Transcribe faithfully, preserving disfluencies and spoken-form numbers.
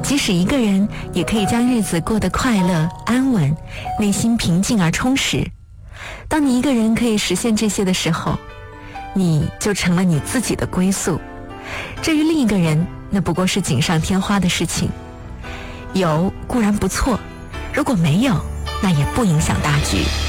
即使一个人也可以将日子过得快乐安稳，内心平静而充实。当你一个人可以实现这些的时候，你就成了你自己的归宿。至于另一个人，那不过是锦上添花的事情。有固然不错，如果没有，那也不影响大局。